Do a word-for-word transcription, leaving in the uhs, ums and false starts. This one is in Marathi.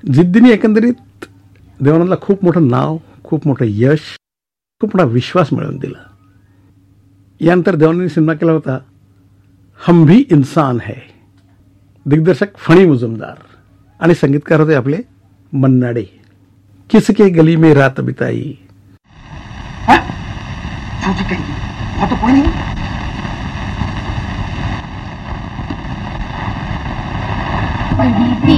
जिद्दीने एकंदरीत देवानंदला खूप मोठं नाव, खूप मोठं यश, खूप मोठा विश्वास मिळवून दिला. यानंतर देवानंदने सिनेमा केला होता हम भी इंसान है. दिग्दर्शक फणी मुजुमदार आणि संगीतकार होते आपले मन्ना डे. किसके गली में रात बिताई. तो कोई नहीं. बड़ी